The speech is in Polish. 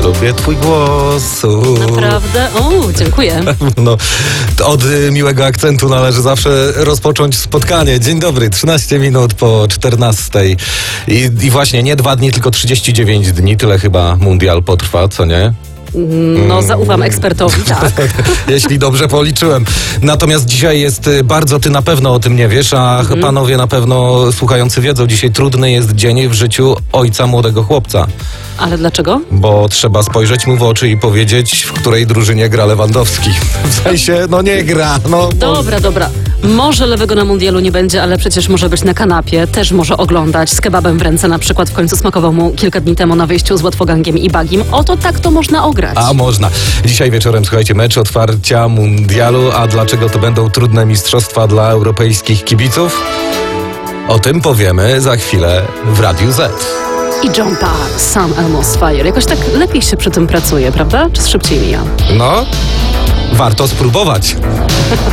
lubię twój głos. Naprawdę? O, dziękuję. No, od miłego akcentu należy zawsze rozpocząć spotkanie. Dzień dobry, 13 minut po 14. I właśnie nie 2 dni, tylko 39 dni. Tyle chyba mundial potrwa, co nie? No, zaufam ekspertowi, tak. Jeśli dobrze policzyłem. Natomiast dzisiaj jest bardzo, ty na pewno o tym nie wiesz, a panowie na pewno słuchający wiedzą, dzisiaj trudny jest dzień w życiu ojca młodego chłopca. Ale dlaczego? Bo trzeba spojrzeć mu w oczy i powiedzieć, w której drużynie gra Lewandowski. W sensie, no nie gra. No, Dobra. Może lewego na mundialu nie będzie, ale przecież może być na kanapie. Też może oglądać z kebabem w ręce. Na przykład w końcu smakował mu kilka dni temu na wyjściu z Łatwogangiem i Bagim. Oto tak to można ograć. A można. Dzisiaj wieczorem, słuchajcie, mecz otwarcia mundialu. A dlaczego to będą trudne mistrzostwa dla europejskich kibiców? O tym powiemy za chwilę w Radiu Z. I John Parr, Some Almost Fire. Jakoś tak lepiej się przy tym pracuje, prawda? Czy szybciej mija? No, warto spróbować.